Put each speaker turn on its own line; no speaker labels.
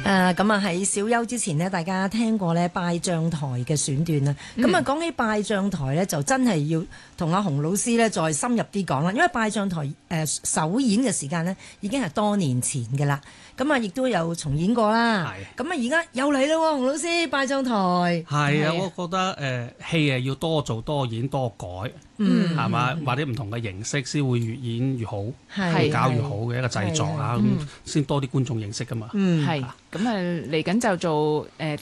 咁啊喺小休之前呢，大家聽過咧拜將台嘅選段啦。咁啊講起拜將台咧，就真係要同阿洪老師咧再深入啲講啦。因為拜將台首演嘅時間呢，已經係多年前嘅啦。咁啊亦都有重演過啦。咁啊而家又嚟啦喎，洪老師拜將台。
係啊，我覺得戲要多做多演多改，係嘛？或者唔同嘅形式先會越演越好，越搞越好嘅一個製作啊，咁先多啲觀眾認識噶嘛。
係咁啊，嚟緊就做第